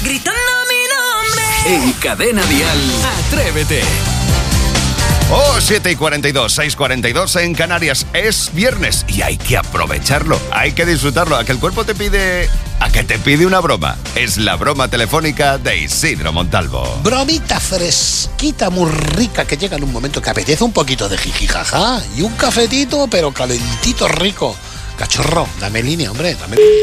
gritando mi nombre. En Cadena Dial, Atrévete. 7:42, 6:42 en Canarias. Es viernes y hay que aprovecharlo, hay que disfrutarlo. A que el cuerpo te pide una broma. Es la broma telefónica de Isidro Montalvo. Bromita fresquita, muy rica, que llega en un momento que apetece un poquito de jijijaja. Y un cafetito, pero calentito, rico. Cachorro, dame línea, hombre, dame línea.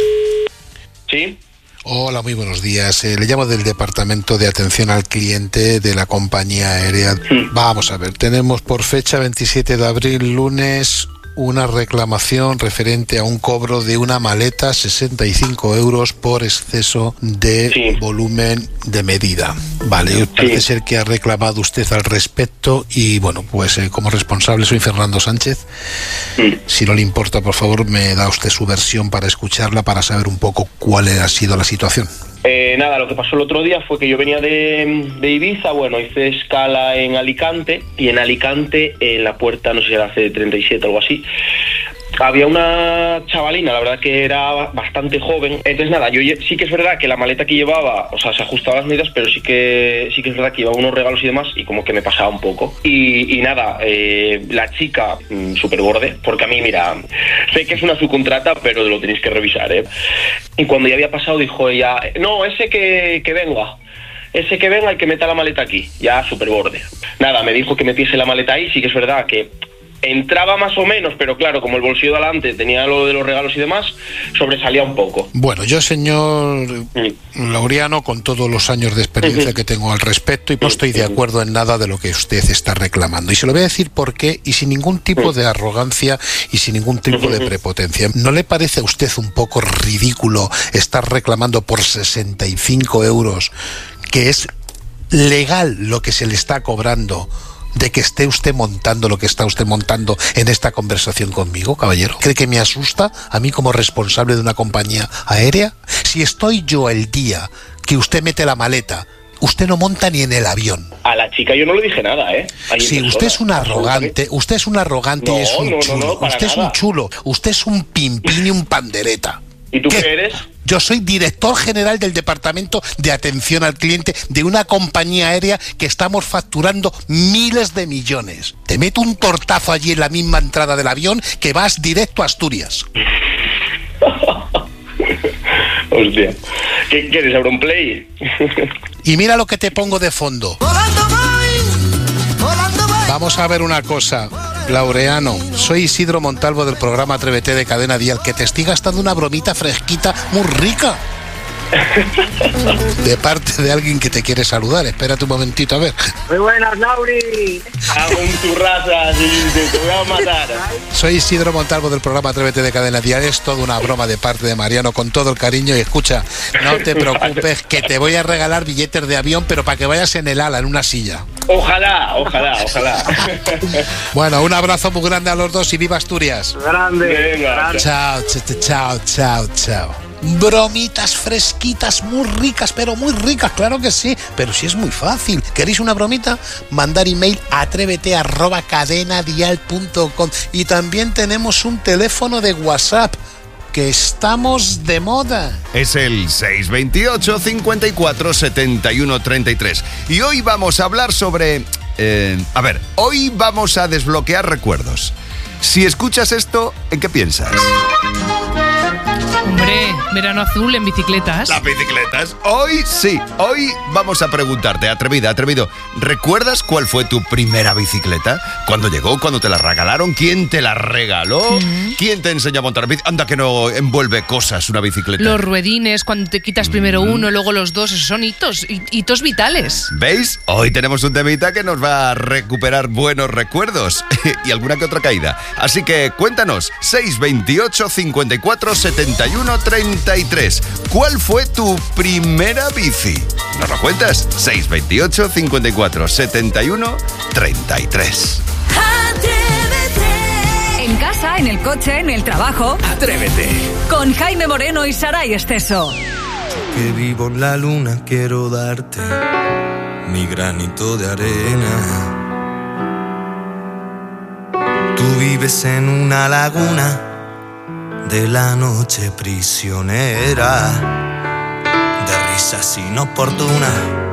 ¿Sí? Hola, muy buenos días. Le llamo del Departamento de Atención al Cliente de la compañía aérea. Vamos a ver, tenemos por fecha 27 de abril, lunes, una reclamación referente a un cobro de una maleta, 65 euros por exceso de volumen de medida. Vale, parece ser que ha reclamado usted al respecto y, bueno, pues como responsable soy Fernando Sánchez. Si no le importa, por favor, me da usted su versión para escucharla, para saber un poco cuál ha sido la situación. Nada, lo que pasó el otro día fue que yo venía de Ibiza, bueno, hice escala en Alicante, y en Alicante, en la puerta, no sé si era C37 o algo así, había una chavalina, la verdad que era bastante joven. Entonces nada, yo sí que es verdad que la maleta que llevaba, o sea, se ajustaba a las medidas, pero sí que es verdad que llevaba unos regalos y demás, y como que me pasaba un poco. Y nada, la chica, súper borde, porque a mí, mira, sé que es una subcontrata, pero lo tenéis que revisar, ¿eh? Y cuando ya había pasado, dijo ella, no, ese que venga. Ese que venga y que meta la maleta aquí, ya súper borde. Nada, me dijo que metiese la maleta ahí, sí que es verdad que entraba más o menos, pero claro, como el bolsillo de adelante tenía lo de los regalos y demás, sobresalía un poco. Bueno, yo, señor Laureano, con todos los años de experiencia que tengo al respecto, y no estoy de acuerdo en nada de lo que usted está reclamando. Y se lo voy a decir por qué, y sin ningún tipo de arrogancia y sin ningún tipo de prepotencia. ¿No le parece a usted un poco ridículo estar reclamando por 65 euros, que es legal lo que se le está cobrando, de que esté usted montando lo que está usted montando en esta conversación conmigo, caballero? ¿Cree que me asusta a mí como responsable de una compañía aérea? Si estoy yo el día que usted mete la maleta, usted no monta ni en el avión. A la chica yo no le dije nada, ¿eh? Sí, usted es un arrogante, usted es un arrogante y es un chulo. Usted es un chulo, usted es un pimpín y un pandereta. ¿Y tú qué eres? Yo soy director general del Departamento de Atención al Cliente de una compañía aérea que estamos facturando miles de millones. Te meto un tortazo allí en la misma entrada del avión que vas directo a Asturias. Hostia. ¿Qué quieres, Auronplay? Y mira lo que te pongo de fondo. Vamos a ver una cosa, Laureano. Soy Isidro Montalvo del programa Atrévete de Cadena Dial, que te estoy gastando una bromita fresquita muy rica. De parte de alguien que te quiere saludar. Espérate un momentito, a ver. Muy buenas, Lauri. Hago un tu raza, te voy a matar. Soy Isidro Montalvo del programa Atrévete de Cadena Dial. Es toda una broma de parte de Mariano, con todo el cariño. Y escucha, no te preocupes, que te voy a regalar billetes de avión, pero para que vayas en el ala, en una silla. Ojalá. Bueno, un abrazo muy grande a los dos y viva Asturias. Grande. Venga, Chao. Bromitas fresquitas, muy ricas, pero muy ricas, claro que sí. Pero sí es muy fácil. ¿Queréis una bromita? Mandar email a atrévete@cadenadial.com. Y también tenemos un teléfono de WhatsApp, que estamos de moda. Es el 628 54 71 33. Y hoy vamos a hablar sobre... hoy vamos a desbloquear recuerdos. Si escuchas esto, ¿en qué piensas? Hombre, verano azul en bicicletas. Las bicicletas. Hoy sí, hoy vamos a preguntarte, atrevido, ¿recuerdas cuál fue tu primera bicicleta? ¿Cuándo llegó? ¿Cuándo te la regalaron? ¿Quién te la regaló? ¿Quién te enseñó a montar bici? Anda que no envuelve cosas una bicicleta. Los ruedines, cuando te quitas primero uno, luego los dos, esos son hitos vitales. ¿Veis? Hoy tenemos un temita que nos va a recuperar buenos recuerdos y alguna que otra caída. Así que cuéntanos, 628 54 71 33. ¿Cuál fue tu primera bici? ¿Nos lo cuentas? 628 54 71 33. En casa, en el coche, en el trabajo. Atrévete. Con Jaime Moreno y Saray Esteso. Que vivo en la luna, quiero darte mi granito de arena. Tú vives en una laguna de la noche prisionera, de risas inoportunas.